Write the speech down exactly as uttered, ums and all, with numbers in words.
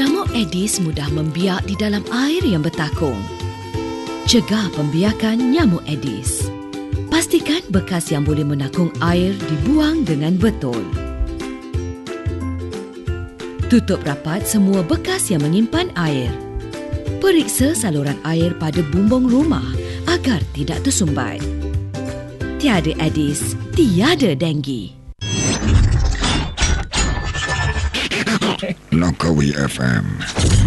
Nyamuk Aedes mudah membiak di dalam air yang bertakung. Cegah pembiakan nyamuk Aedes. Pastikan bekas yang boleh menakung air dibuang dengan betul. Tutup rapat semua bekas yang menyimpan air. Periksa saluran air pada bumbung rumah agar tidak tersumbat. Tiada Aedes, tiada denggi. Langkawi F M